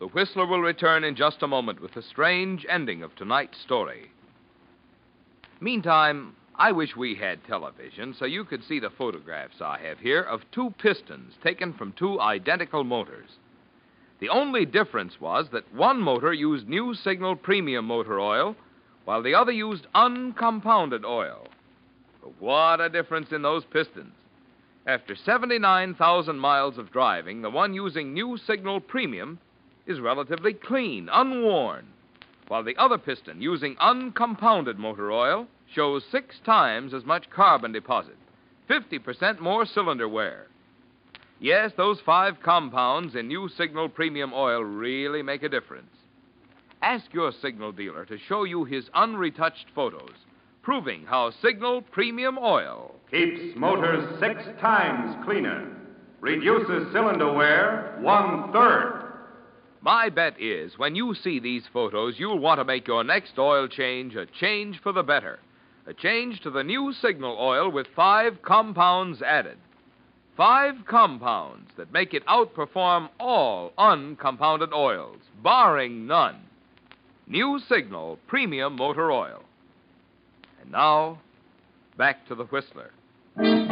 Whistler will return in just a moment with the strange ending of tonight's story. Meantime, I wish we had television so you could see the photographs I have here of two pistons taken from two identical motors. The only difference was that one motor used New Signal Premium Motor Oil, while the other used uncompounded oil. But what a difference in those pistons. After 79,000 miles of driving, the one using New Signal Premium is relatively clean, unworn, while the other piston using uncompounded motor oil shows 6 times as much carbon deposit, 50% more cylinder wear. Yes, those 5 compounds in New Signal Premium Oil really make a difference. Ask your Signal dealer to show you his unretouched photos, proving how Signal Premium Oil keeps motors 6 times cleaner, reduces cylinder wear 1/3. My bet is when you see these photos, you'll want to make your next oil change a change for the better. A change to the New Signal Oil with 5 compounds added. 5 compounds that make it outperform all uncompounded oils, barring none. New Signal Premium Motor Oil. And now, back to the Whistler.